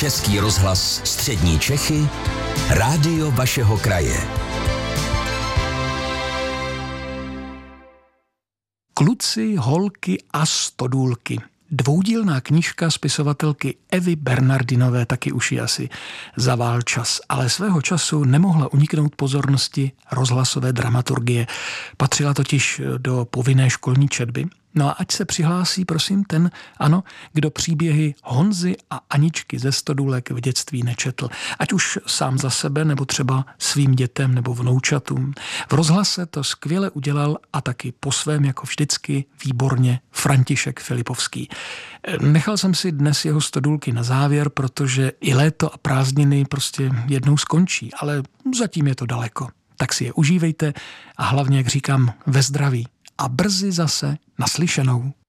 Český rozhlas Střední Čechy, rádio vašeho kraje. Kluci, holky a stodůlky. Dvoudílná knížka spisovatelky Evy Bernardinové taky už je asi zavál čas, ale svého času nemohla uniknout pozornosti rozhlasové dramaturgie. Patřila totiž do povinné školní četby. No a ať se přihlásí, prosím, ten, ano, kdo příběhy Honzy a Aničky ze Stodůlek v dětství nečetl. Ať už sám za sebe, nebo třeba svým dětem nebo vnoučatům. V rozhlase to skvěle udělal a taky po svém, jako vždycky, výborně František Filipovský. Nechal jsem si dnes jeho Stodůlky na závěr, protože i léto a prázdniny prostě jednou skončí, ale zatím je to daleko. Tak si je užívejte a hlavně, jak říkám, ve zdraví. A brzy zase naslyšenou.